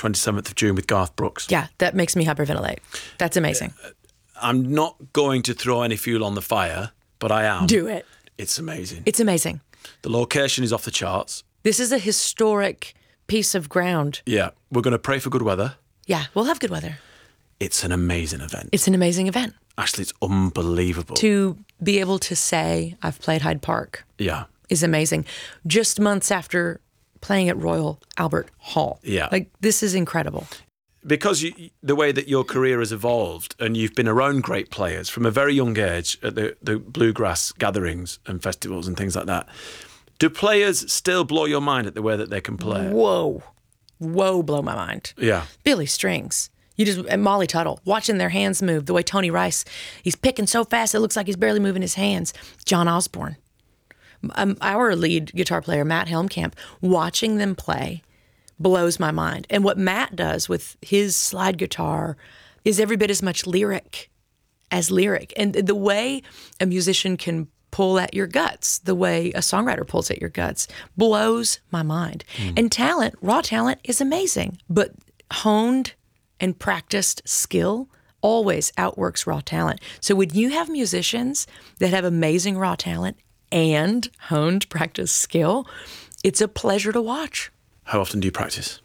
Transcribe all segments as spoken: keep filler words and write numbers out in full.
twenty-seventh of June with Garth Brooks. Yeah, that makes me hyperventilate. That's amazing. I'm not going to throw any fuel on the fire, but I am. Do it. It's amazing. It's amazing. The location is off the charts. This is a historic piece of ground. Yeah, we're going to pray for good weather. Yeah, we'll have good weather. It's an amazing event. It's an amazing event. Actually, it's unbelievable. To be able to say I've played Hyde Park Yeah. is amazing. Just months after playing at Royal Albert Hall. Yeah. Like, this is incredible. Because you, the way that your career has evolved and you've been around great players from a very young age at the, the bluegrass gatherings and festivals and things like that, do players still blow your mind at the way that they can play? Whoa. Whoa, blow my mind. Yeah. Billy Strings. You just, and Molly Tuttle, watching their hands move, the way Tony Rice, he's picking so fast it looks like he's barely moving his hands. John Osborne. Um, our lead guitar player, Matt Helmkamp, watching them play blows my mind. And what Matt does with his slide guitar is every bit as much lyric as lyric. And the way a musician can pull at your guts, the way a songwriter pulls at your guts, blows my mind. Mm. And talent, raw talent, is amazing. But honed and practiced skill always outworks raw talent. So when you have musicians that have amazing raw talent and honed practiced skill, it's a pleasure to watch. How often do you practice?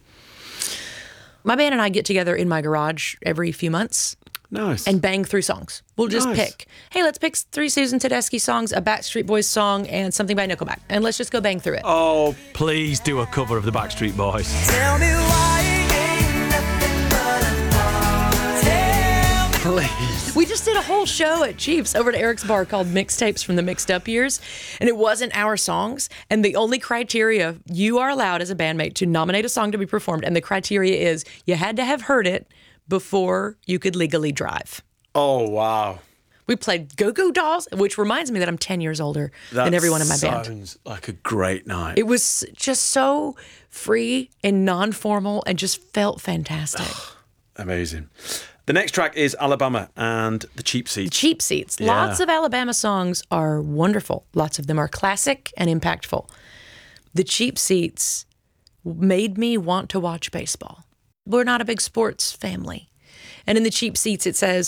My band and I get together in my garage every few months. Nice. And bang through songs. We'll just Nice. pick, hey, let's pick three Susan Tedeschi songs, a Backstreet Boys song, and something by Nickelback. And let's just go bang through it. Oh, please do a cover of the Backstreet Boys. Tell me why ain't nothing but a thought. Tell me. Please. We just did a whole show at Chiefs over at Eric's Bar called Mixtapes from the Mixed Up Years, and it wasn't our songs. And the only criteria, you are allowed as a bandmate to nominate a song to be performed, and the criteria is you had to have heard it before you could legally drive. Oh, wow. We played Go Go Dolls, which reminds me that I'm ten years older That than everyone in my band. sounds like a great night. It was just so free and non-formal and just felt fantastic. Amazing. The next track is Alabama and the Cheap Seats. Cheap Seats. Yeah. Lots of Alabama songs are wonderful. Lots of them are classic and impactful. The Cheap Seats made me want to watch baseball. We're not a big sports family. And in the Cheap Seats, it says,